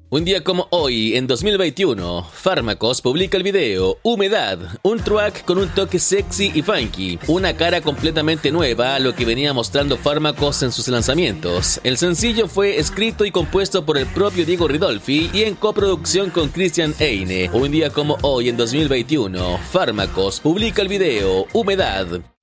Un día como hoy, en 2021, Fármacos publica el video Humedad, un track con un toque sexy y funky, una cara completamente nueva a lo que venía mostrando Fármacos en sus lanzamientos. El sencillo fue escrito y compuesto por el propio Diego Ridolfi y en coproducción con Christian Eine. Un día como hoy, en 2021, Fármacos publica el video Humedad.